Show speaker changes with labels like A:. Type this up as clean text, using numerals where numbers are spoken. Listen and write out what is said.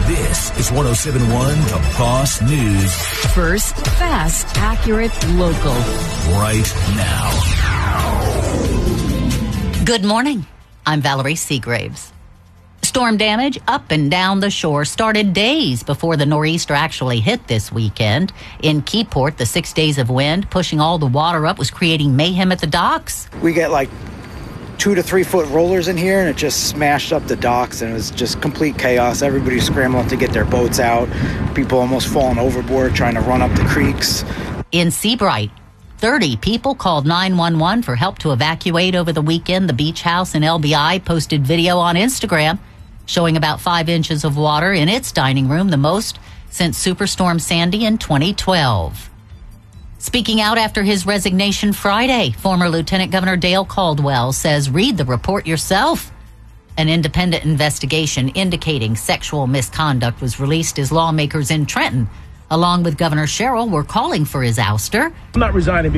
A: This is 107.1 The Boss News.
B: First, fast, accurate, local.
A: Right now.
C: Good morning. I'm Valerie Seagraves. Storm damage up and down the shore started days before the nor'easter actually hit this weekend. In Keyport, the 6 days of wind pushing all the water up was creating mayhem at the docks.
D: We get like 2 to 3 foot rollers in here, and it just smashed up the docks, and it was just complete chaos. Everybody scrambling to get their boats out. People almost falling overboard trying to run up the creeks.
C: In Seabright, 30 people called 911 for help to evacuate over the weekend. The beach house in LBI posted video on Instagram showing about 5 inches of water in its dining room, the most since Superstorm Sandy in 2012. Speaking out after his resignation Friday, former Lieutenant Governor Dale Caldwell says, read the report yourself. An independent investigation indicating sexual misconduct was released as lawmakers in Trenton, along with Governor Sherrill, were calling for his ouster.
E: I'm not resigning